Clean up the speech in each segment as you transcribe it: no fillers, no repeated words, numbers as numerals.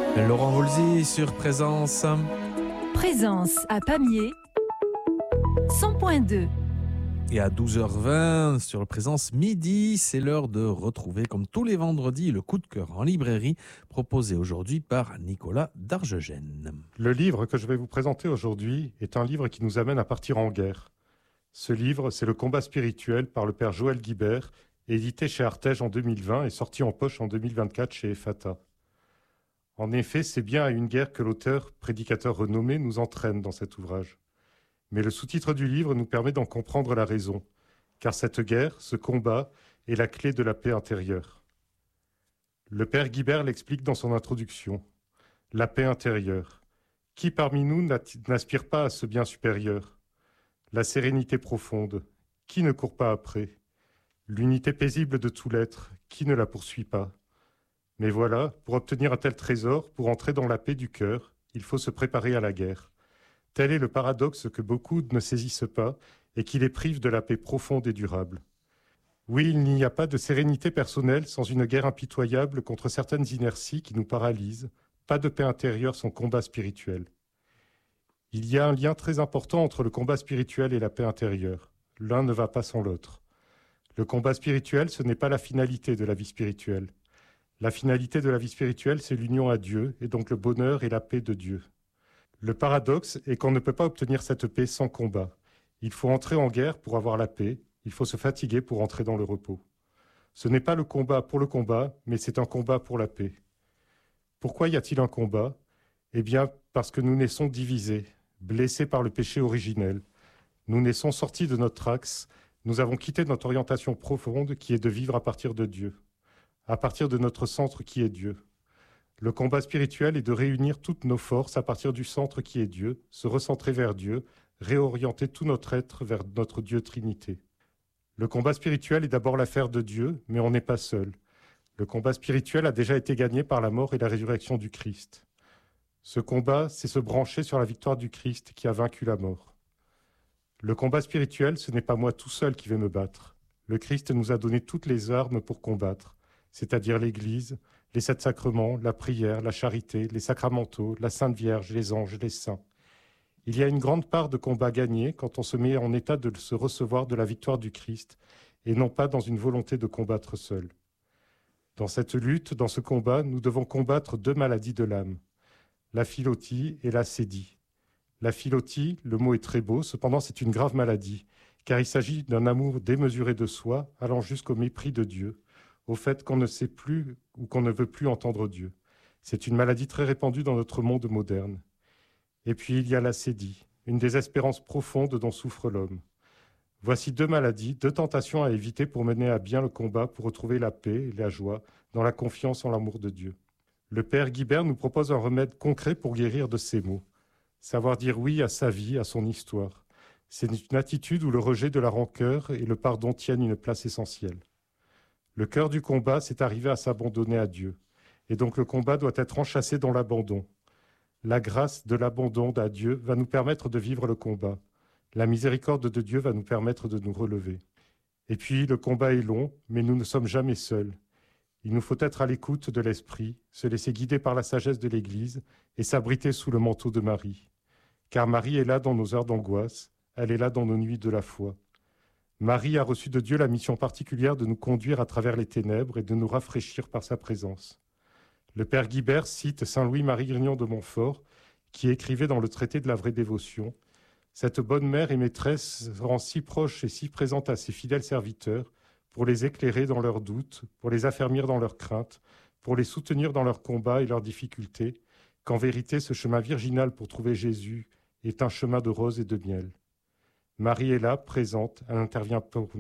Laurent Voulzy sur Présence. Présence à Pamiers, 100.2. Et à 12h20 sur le Présence midi, c'est l'heure de retrouver, comme tous les vendredis, le coup de cœur en librairie proposé aujourd'hui par Nicolas Darjegène. Le livre que je vais vous présenter aujourd'hui est un livre qui nous amène à partir en guerre. Ce livre, c'est Le combat spirituel par le père Joël Guibert, édité chez Artege en 2020 et sorti en poche en 2024 chez Ephata. En effet, c'est bien à une guerre que l'auteur, prédicateur renommé, nous entraîne dans cet ouvrage. Mais le sous-titre du livre nous permet d'en comprendre la raison, car cette guerre, ce combat, est la clé de la paix intérieure. Le père Guibert l'explique dans son introduction. La paix intérieure. Qui parmi nous n'aspire pas à ce bien supérieur? La sérénité profonde. Qui ne court pas après? L'unité paisible de tout l'être. Qui ne la poursuit pas? Mais voilà, pour obtenir un tel trésor, pour entrer dans la paix du cœur, il faut se préparer à la guerre. Tel est le paradoxe que beaucoup ne saisissent pas et qui les prive de la paix profonde et durable. Oui, il n'y a pas de sérénité personnelle sans une guerre impitoyable contre certaines inerties qui nous paralysent, pas de paix intérieure sans combat spirituel. Il y a un lien très important entre le combat spirituel et la paix intérieure. L'un ne va pas sans l'autre. Le combat spirituel, ce n'est pas la finalité de la vie spirituelle. La finalité de la vie spirituelle, c'est l'union à Dieu, et donc le bonheur et la paix de Dieu. Le paradoxe est qu'on ne peut pas obtenir cette paix sans combat. Il faut entrer en guerre pour avoir la paix, il faut se fatiguer pour entrer dans le repos. Ce n'est pas le combat pour le combat, mais c'est un combat pour la paix. Pourquoi y a-t-il un combat? Eh bien, parce que nous naissons divisés, blessés par le péché originel. Nous naissons sortis de notre axe, nous avons quitté notre orientation profonde qui est de vivre à partir de Dieu, à partir de notre centre qui est Dieu. Le combat spirituel est de réunir toutes nos forces à partir du centre qui est Dieu, se recentrer vers Dieu, réorienter tout notre être vers notre Dieu Trinité. Le combat spirituel est d'abord l'affaire de Dieu, mais on n'est pas seul. Le combat spirituel a déjà été gagné par la mort et la résurrection du Christ. Ce combat, c'est se brancher sur la victoire du Christ qui a vaincu la mort. Le combat spirituel, ce n'est pas moi tout seul qui vais me battre. Le Christ nous a donné toutes les armes pour combattre, c'est-à-dire l'Église, les 7 sacrements, la prière, la charité, les sacramentaux, la Sainte Vierge, les anges, les saints. Il y a une grande part de combat gagné quand on se met en état de se recevoir de la victoire du Christ et non pas dans une volonté de combattre seul. Dans cette lutte, dans ce combat, nous devons combattre 2 maladies de l'âme, la philotie et la cédie. La philotie, le mot est très beau, cependant c'est une grave maladie, car il s'agit d'un amour démesuré de soi, allant jusqu'au mépris de Dieu, au fait qu'on ne sait plus ou qu'on ne veut plus entendre Dieu. C'est une maladie très répandue dans notre monde moderne. Et puis il y a la cédie, une désespérance profonde dont souffre l'homme. Voici 2 maladies, 2 tentations à éviter pour mener à bien le combat, pour retrouver la paix et la joie, dans la confiance en l'amour de Dieu. Le père Guibert nous propose un remède concret pour guérir de ces maux. Savoir dire oui à sa vie, à son histoire. C'est une attitude où le rejet de la rancœur et le pardon tiennent une place essentielle. Le cœur du combat, c'est arriver à s'abandonner à Dieu. Et donc le combat doit être enchâssé dans l'abandon. La grâce de l'abandon à Dieu va nous permettre de vivre le combat. La miséricorde de Dieu va nous permettre de nous relever. Et puis le combat est long, mais nous ne sommes jamais seuls. Il nous faut être à l'écoute de l'Esprit, se laisser guider par la sagesse de l'Église et s'abriter sous le manteau de Marie. Car Marie est là dans nos heures d'angoisse, elle est là dans nos nuits de la foi. Marie a reçu de Dieu la mission particulière de nous conduire à travers les ténèbres et de nous rafraîchir par sa présence. Le père Guibert cite saint Louis-Marie Grignon de Montfort, qui écrivait dans le traité de la vraie dévotion « Cette bonne mère et maîtresse rend si proche et si présente à ses fidèles serviteurs pour les éclairer dans leurs doutes, pour les affermir dans leurs craintes, pour les soutenir dans leurs combats et leurs difficultés, qu'en vérité ce chemin virginal pour trouver Jésus est un chemin de roses et de miel. Marie est là, présente, elle intervient pour nous. »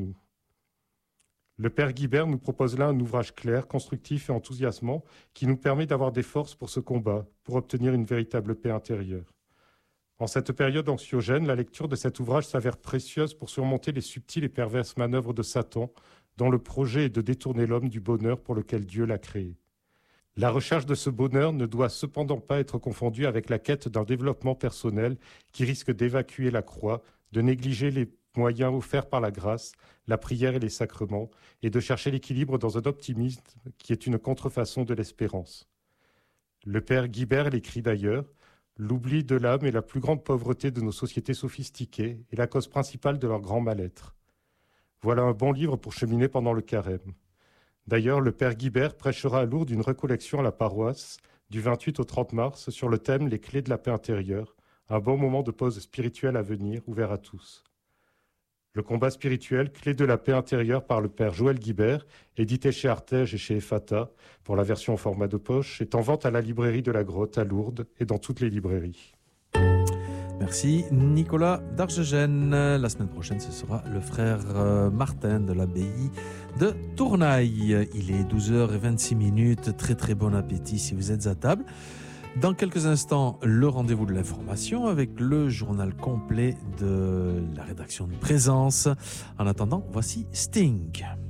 Le père Guibert nous propose là un ouvrage clair, constructif et enthousiasmant qui nous permet d'avoir des forces pour ce combat, pour obtenir une véritable paix intérieure. En cette période anxiogène, la lecture de cet ouvrage s'avère précieuse pour surmonter les subtiles et perverses manœuvres de Satan, dont le projet est de détourner l'homme du bonheur pour lequel Dieu l'a créé. La recherche de ce bonheur ne doit cependant pas être confondue avec la quête d'un développement personnel qui risque d'évacuer la croix, de négliger les moyens offerts par la grâce, la prière et les sacrements, et de chercher l'équilibre dans un optimisme qui est une contrefaçon de l'espérance. Le père Guibert l'écrit d'ailleurs. L'oubli de l'âme est la plus grande pauvreté de nos sociétés sophistiquées et la cause principale de leur grand mal-être. Voilà un bon livre pour cheminer pendant le carême. D'ailleurs, le père Guibert prêchera à Lourdes une recollection à la paroisse du 28 au 30 mars sur le thème « Les clés de la paix intérieure », un bon moment de pause spirituelle à venir, ouvert à tous. Le combat spirituel, clé de la paix intérieure par le père Joël Guibert, édité chez Artege et chez Ephata, pour la version en format de poche, est en vente à la librairie de la Grotte à Lourdes et dans toutes les librairies. Merci Nicolas d'Argegène. La semaine prochaine, ce sera le frère Martin de l'abbaye de Tournaille. Il est 12h26. Très très bon appétit si vous êtes à table. Dans quelques instants, le rendez-vous de l'information avec le journal complet de la rédaction de Présence. En attendant, voici Sting.